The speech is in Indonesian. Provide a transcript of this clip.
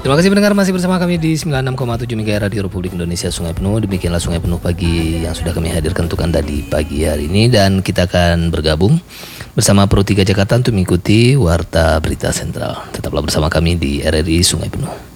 Terima kasih pendengar masih bersama kami di 96,7 MHz Radio Republik Indonesia Sungai Penuh. Demikianlah Sungai Penuh pagi yang sudah kami hadirkan untuk Anda di pagi hari ini. Dan kita akan bergabung bersama Pro 3 Jakarta untuk mengikuti Warta Berita Sentral. Tetaplah bersama kami di RRI Sungai Penuh.